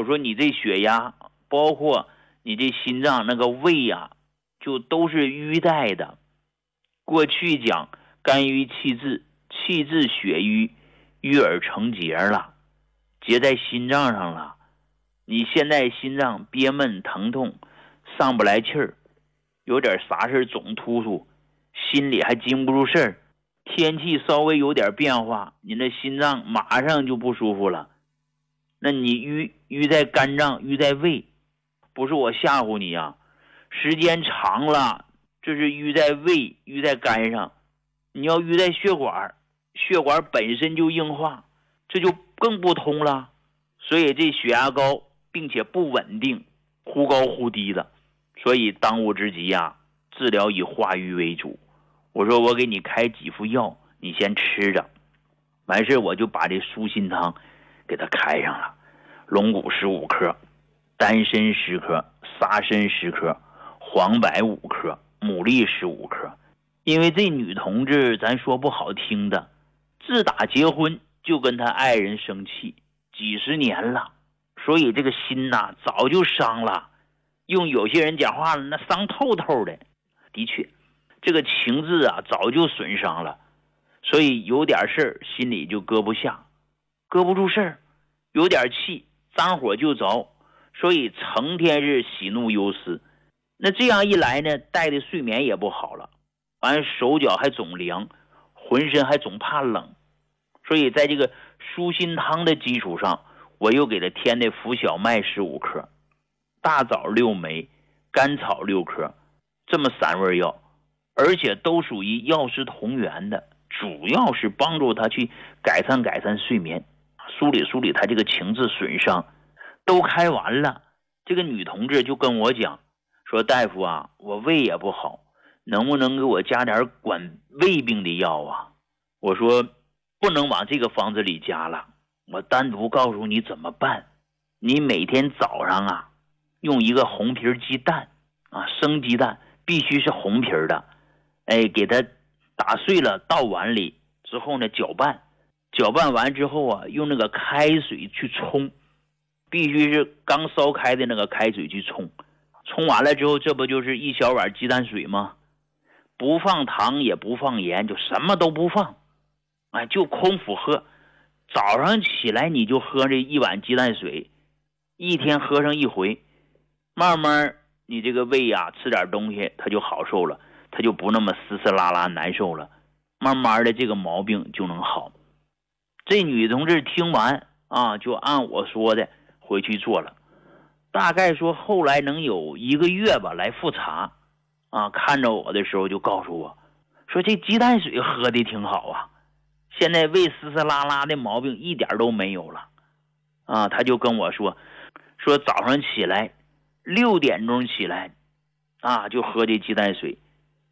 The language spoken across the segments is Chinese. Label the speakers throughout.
Speaker 1: 我说你这血压，包括你这心脏那个胃呀，就都是瘀带的。过去讲肝郁气滞，气滞血瘀，瘀而成结了，结在心脏上了。你现在心脏憋闷疼痛，上不来气儿，有点啥事总突突，心里还经不住事儿，天气稍微有点变化，你的心脏马上就不舒服了。那你瘀在肝脏，淤在胃，不是我吓唬你啊，时间长了，这是淤在胃，淤在肝上。你要淤在血管，血管本身就硬化，这就更不通了。所以这血压高，并且不稳定，忽高忽低的，所以当务之急啊，治疗以化瘀为主。我说我给你开几副药，你先吃着，完事我就把这舒心汤给他开上了，龙骨15克，丹参10克，沙参10克，黄柏5克，牡蛎15克。因为这女同志咱说不好听的，自打结婚就跟她爱人生气几十年了，所以这个心呐早就伤了，用有些人讲话了，那伤透透的。的确这个情志啊早就损伤了，所以有点事儿心里就搁不下，搁不住事儿，有点气脏火就着，所以成天是喜怒忧思。那这样一来呢，带的睡眠也不好了，完手脚还总凉，浑身还总怕冷。所以在这个舒心汤的基础上，我又给他添的浮小麦15克，大枣6枚，甘草6克，这么3味药，而且都属于药食同源的，主要是帮助他去改善睡眠，梳理他这个情志损伤。都开完了，这个女同志就跟我讲说，大夫啊，我胃也不好，能不能给我加点管胃病的药啊？我说不能往这个方子里加了，我单独告诉你怎么办。你每天早上啊，用一个红皮鸡蛋啊，生鸡蛋必须是红皮的，给它打碎了倒碗里之后呢，搅拌完之后啊，用那个开水去冲，必须是刚烧开的那个开水去冲完了之后，这不就是1小碗鸡蛋水吗？不放糖也不放盐，就什么都不放，就空腹喝。早上起来你就喝这1碗鸡蛋水，一天喝上1回，慢慢你这个胃啊吃点东西它就好受了，它就不那么丝丝拉拉难受了，慢慢的这个毛病就能好。这女同志听完啊，就按我说的回去做了，大概说后来能有1个月吧，来复查啊，看着我的时候就告诉我说，这鸡蛋水喝的挺好啊，现在胃丝丝拉拉的毛病一点都没有了啊。他就跟我说早上起来6点钟起来啊，就喝这鸡蛋水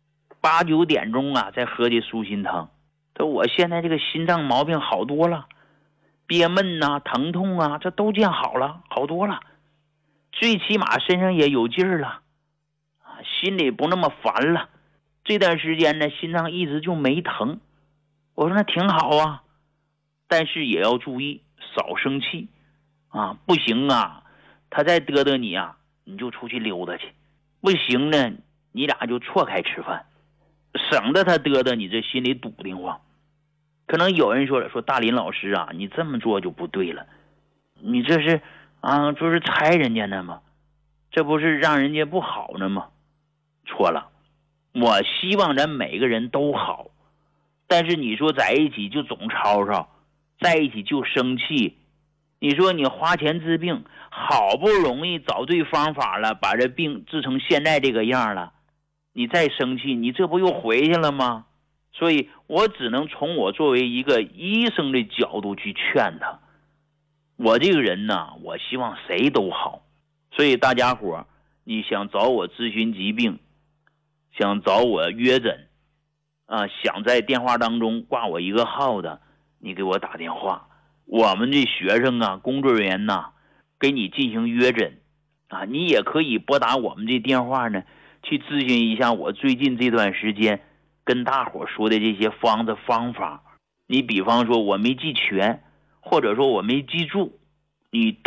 Speaker 1: ，8、9点钟啊再喝这舒心汤。他说我现在这个心脏毛病好多了，憋闷啊疼痛啊这都见好了，好多了，最起码身上也有劲儿了，心里不那么烦了。这段时间呢，心脏一直就没疼。我说那挺好啊，但是也要注意少生气啊，不行啊，他再嘚嘚你啊，你就出去溜达去，不行呢，你俩就错开吃饭，省得他嘚嘚你这心里堵得慌。可能有人说了，说大林老师啊，你这么做就不对了，你这是啊，就是猜人家呢吗？这不是让人家不好呢吗？错了，我希望咱每个人都好，但是你说在一起就总吵吵，在一起就生气，你说你花钱治病，好不容易找对方法了，把这病治成现在这个样了，你再生气，你这不又回去了吗？所以我只能从我作为一个医生的角度去劝他。我这个人呢，我希望谁都好，所以大家伙你想找我咨询疾病，想找我约诊啊，想在电话当中挂我一个号的，你给我打电话，我们这学生啊，工作人员呐，给你进行约诊啊。你也可以拨打我们这电话呢，去咨询一下我最近这段时间跟大伙说的这些方子方法。你比方说我没记全，或者说我没记住，你